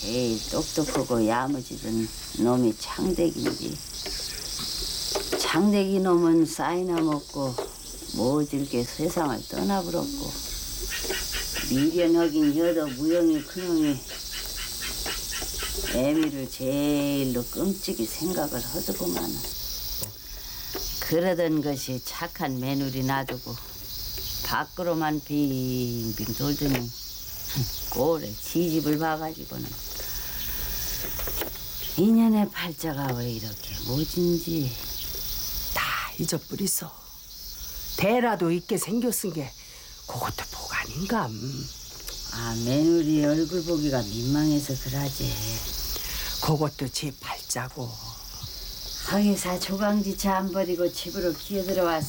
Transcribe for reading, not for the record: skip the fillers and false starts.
제일 똑똑하고 야무지던 놈이 창대기인지. 창대기 놈은 쌀이나 먹고 모질게 세상을 떠나버렸고, 미련하긴 여도 무영이 큰놈이 애미를 제일로 끔찍이 생각을 하더구만. 그러던 것이 착한 며느리 놔두고 밖으로만 빙빙 돌더니 꼴에 지집을 봐가지고는 인연의 팔자가 왜 이렇게 모진지. 다 잊어버리소. 대라도 있게 생겼은 게 그것도 복 아닌감. 아, 며느리 얼굴 보기가 민망해서 그러지. 그것도 제 팔자고. 항해사 조강지차 안 버리고 집으로 기어들어왔어.